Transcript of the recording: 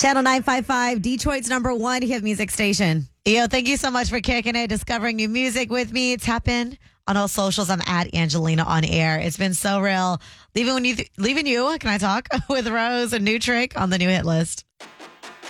Channel 955, Detroit's #1 hit music station. Yo, thank you so much for kicking it, discovering new music with me. Tap in on all socials. I'm at Angelina on air. It's been so real. Leaving you, can I talk? With Rose, a new trick on the new hit list.